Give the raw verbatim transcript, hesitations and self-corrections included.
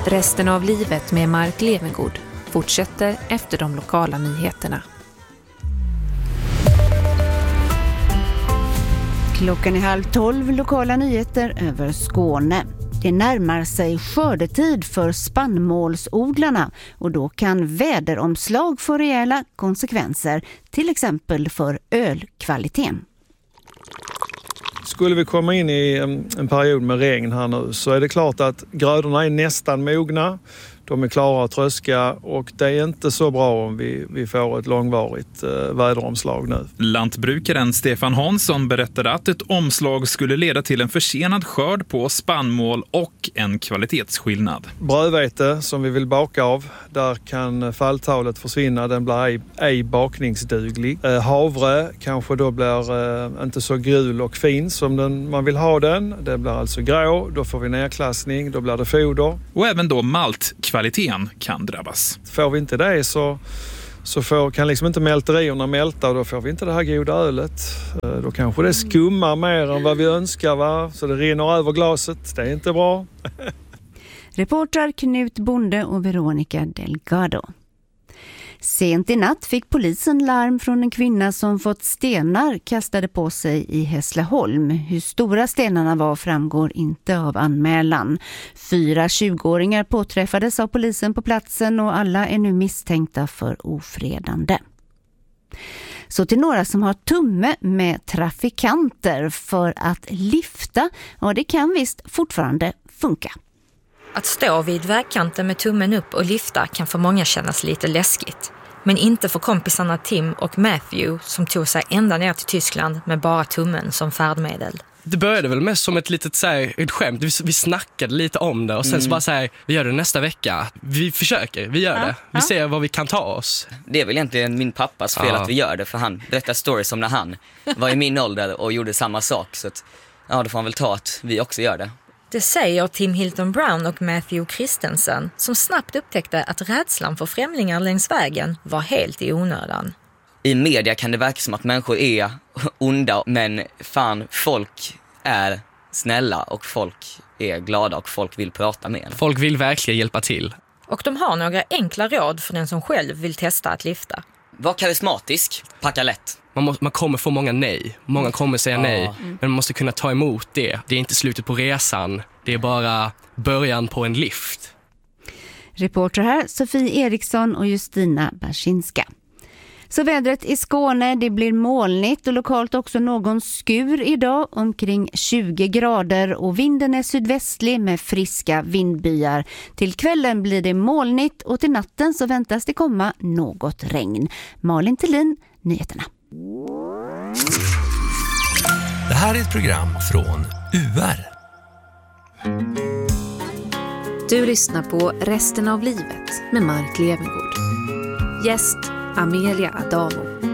Resten av livet med Mark Levengood fortsätter efter de lokala nyheterna. Klockan är halv tolv, lokala nyheter över Skåne. Det närmar sig skördetid för spannmålsodlarna och då kan väderomslag få rejäla konsekvenser, till exempel för ölkvaliteten. Skulle vi komma in i en period med regn här nu så är det klart att grödorna är nästan mogna. De är klara att tröska och det är inte så bra om vi, vi får ett långvarigt eh, väderomslag nu. Lantbrukaren Stefan Hansson berättade att ett omslag skulle leda till en försenad skörd på spannmål och en kvalitetsskillnad. Brödvete som vi vill baka av, där kan falltalet försvinna, den blir ej, ej bakningsduglig. Eh, havre kanske då blir eh, inte så gul och fin som den, man vill ha den. Det blir alltså grå, då får vi nedklassning, då blir det foder. Och även då malt kvaliteten kan drabbas. Får vi inte det så, så får, kan liksom inte mälterierna mälta och då får vi inte det här goda ölet. Då kanske det skummar mer än vad vi önskar, va? Så det rinner över glaset. Det är inte bra. Reportrar Knut Bonde och Veronica Delgado. Sent i natt fick polisen larm från en kvinna som fått stenar kastade på sig i Hässleholm. Hur stora stenarna var framgår inte av anmälan. Fyra tjugoåringar påträffades av polisen på platsen och alla är nu misstänkta för ofredande. Så till några som har tumme med trafikanter för att lifta, och det kan visst fortfarande funka. Att stå vid vägkanten med tummen upp och lyfta kan för många kännas lite läskigt. Men inte för kompisarna Tim och Matthew som tog sig ända ner till Tyskland med bara tummen som färdmedel. Det började väl mest som ett litet så här, ett skämt. Vi, vi snackade lite om det och sen mm. så bara så här, vi gör det nästa vecka. Vi försöker, vi gör ja, det. Vi ja. ser vad vi kan ta oss. Det är väl egentligen min pappas fel ja. att vi gör det, för han berättar stories som när han var i min ålder och gjorde samma sak. Så att, ja, då får han väl ta att vi också gör det. Det säger Tim Hilton Brown och Matthew Christensen som snabbt upptäckte att rädslan för främlingar längs vägen var helt i onödan. I media kan det verka som att människor är onda, men fan, folk är snälla och folk är glada och folk vill prata med en. Folk vill verkligen hjälpa till. Och de har några enkla råd för den som själv vill testa att lyfta. Var karismatisk, packa lätt. Man, må, man kommer få många nej. Många kommer säga nej. Mm. Men man måste kunna ta emot det. Det är inte slutet på resan. Det är bara början på en lift. Reporter här Sofie Eriksson och Justina Barsinska. Så vädret i Skåne, det blir molnigt och lokalt också någon skur idag, omkring tjugo grader, och vinden är sydvästlig med friska vindbyar. Till kvällen blir det molnigt och till natten så väntas det komma något regn. Malin Thelin, nyheterna. Det här är ett program från U R. Du lyssnar på Resten av livet med Mark Levengood. Gäst Amelia Adamo.